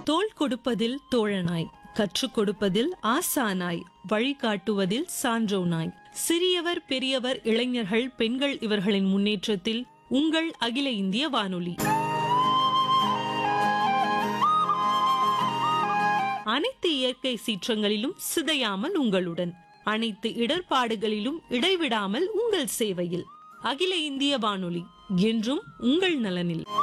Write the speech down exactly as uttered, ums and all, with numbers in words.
தோள் கொடுப்பதில் தோழனாய், கற்றுக் கொடுப்பதில் ஆசானாய், வழிகாட்டுவதில் சான்றோனாய். சிறியவர் பெரியவர் இளைஞர்கள் பெண்கள் இவர்களின் முன்னேற்றத்தில் உங்கள் அகில இந்திய வானொலி. அனைத்து இயற்கை சீற்றங்களிலும் சிதையாமல் உங்களுடன், அனைத்து இடர்பாடுகளிலும் இடைவிடாமல் உங்கள் சேவையில். அகில இந்திய வானொலி என்றும் உங்கள் நலனில்.